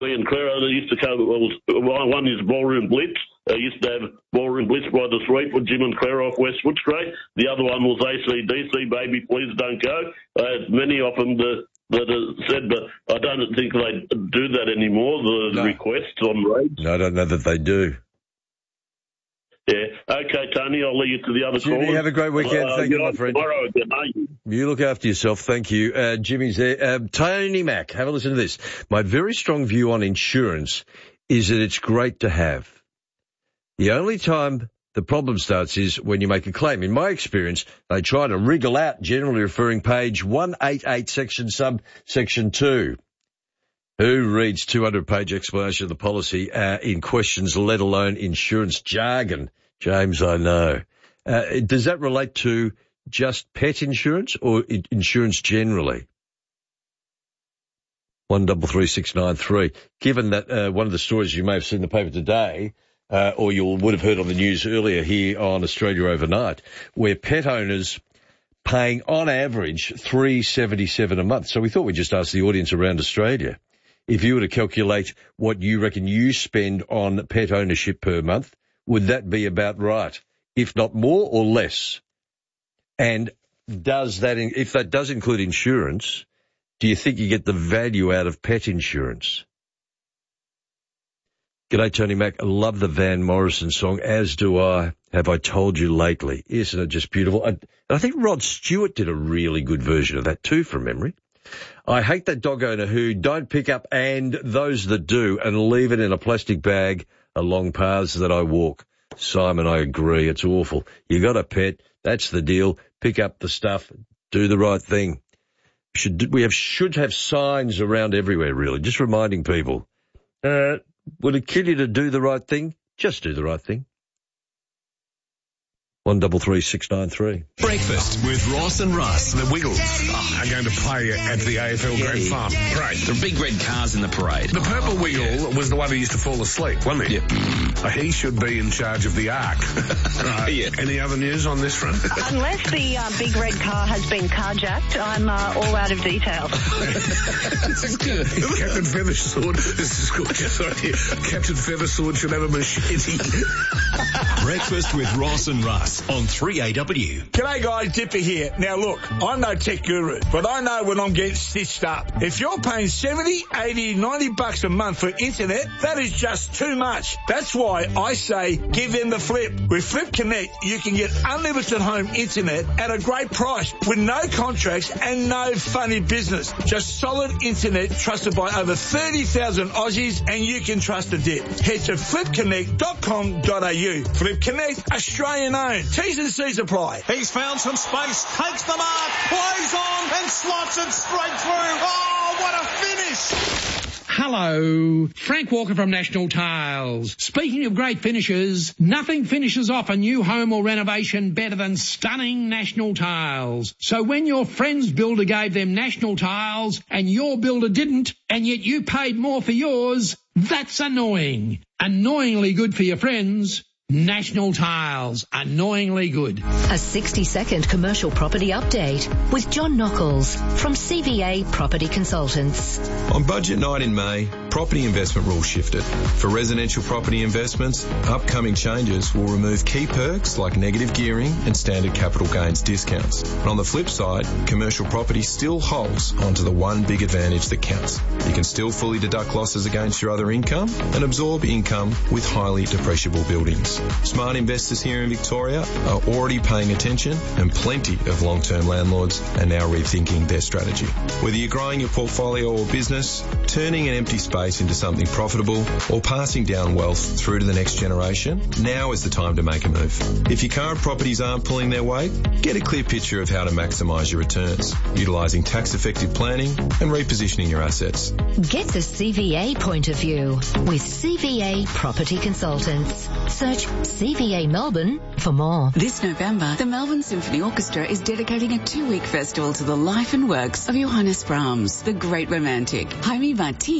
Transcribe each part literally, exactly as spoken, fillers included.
and Claro, they used to come, well, one is Ballroom Blitz. They used to have Ballroom Blitz by the Sweet with Jim and Claire off West Footscray. The other one was A C D C, Baby Please Don't Go. I had many of them that, that have said, but I don't think they do that anymore, the no. requests on raids. No, I don't know that they do. Yeah. Okay, Tony, I'll leave you to the other Jimmy, callers. Have a great weekend. Uh, Thank you, my friend. Tomorrow again, eh? You look after yourself. Thank you. Uh, Jimmy's there. Um, Tony Mack, have a listen to this. My very strong view on insurance is that it's great to have. The only time the problem starts is when you make a claim. In my experience, they try to wriggle out, generally referring page one eighty-eight, section sub, section two. Who reads two hundred page explanation of the policy uh, in questions, let alone insurance jargon? James, I know. Uh, does that relate to just pet insurance or insurance generally? One double three six nine three. Given that uh, one of the stories you may have seen in the paper today, uh, or you would have heard on the news earlier here on Australia Overnight, where pet owners paying on average three dollars seventy-seven a month. So we thought we'd just ask the audience around Australia, if you were to calculate what you reckon you spend on pet ownership per month, would that be about right? If not more or less? And does that, if that does include insurance, do you think you get the value out of pet insurance? G'day, Tony Mack. I love the Van Morrison song, as do I. Have I Told You Lately? Isn't it just beautiful? I, I think Rod Stewart did a really good version of that too, from memory. I hate that dog owner who don't pick up, and those that do, and leave it in a plastic bag along paths that I walk. Simon, I agree. It's awful. You got a pet. That's the deal. Pick up the stuff. Do the right thing. Should we have should have signs around everywhere, really, just reminding people. Uh, would it kill you to do the right thing? Just do the right thing. One double three six nine three. Breakfast with Ross and Russ. The Wiggles oh, are going to play at the A F L yeah, Grand Final Parade. The big red cars in the parade. The purple oh, Wiggle yeah. was the one who used to fall asleep, wasn't he? Yep. Uh, he should be in charge of the Ark. uh, yeah. Any other news on this front? Unless the uh, big red car has been carjacked, I'm uh, all out of detail. This is good. Captain Feathersword. This is good. Sorry. Captain Feathersword should have a machete. Breakfast with Ross and Russ on three A W. G'day guys, Dipper here. Now look, I'm no tech guru, but I know when I'm getting stitched up. If you're paying seventy, eighty, ninety bucks a month for internet, that is just too much. That's why I say give them the Flip. With Flip Connect, you can get unlimited home internet at a great price with no contracts and no funny business. Just solid internet trusted by over thirty thousand Aussies, and you can trust a dip. Head to flip connect dot com dot a u. Flip Connect, Australian owned. T's and C's apply. He's found some space, takes the mark, plays on and slots it straight through. Oh, what a finish! Hello, Frank Walker from National Tiles. Speaking of great finishes, nothing finishes off a new home or renovation better than stunning National Tiles. So when your friend's builder gave them National Tiles and your builder didn't, and yet you paid more for yours, that's annoying. Annoyingly good for your friends. National Tiles, annoyingly good. A sixty-second commercial property update with John Knuckles from C V A Property Consultants. On budget night in May, property investment rules shifted. For residential property investments, upcoming changes will remove key perks like negative gearing and standard capital gains discounts. But on the flip side, commercial property still holds onto the one big advantage that counts. You can still fully deduct losses against your other income and absorb income with highly depreciable buildings. Smart investors here in Victoria are already paying attention, and plenty of long-term landlords are now rethinking their strategy. Whether you're growing your portfolio or business, turning an empty space into something profitable, or passing down wealth through to the next generation, now is the time to make a move. If your current properties aren't pulling their weight, get a clear picture of how to maximise your returns, utilising tax-effective planning and repositioning your assets. Get the C V A point of view with C V A Property Consultants. Search C V A Melbourne for more. This November, the Melbourne Symphony Orchestra is dedicating a two-week festival to the life and works of Johannes Brahms, the great romantic. Jaime Martin leads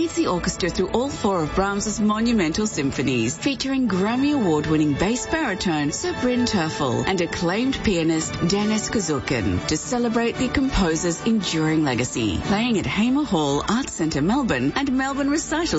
leads the orchestra through all four of Brahms's monumental symphonies, featuring Grammy Award-winning bass baritone Sir Bryn Terfel and acclaimed pianist Dennis Kazookan to celebrate the composer's enduring legacy. Playing at Hamer Hall, Arts Centre, Melbourne, and Melbourne Recital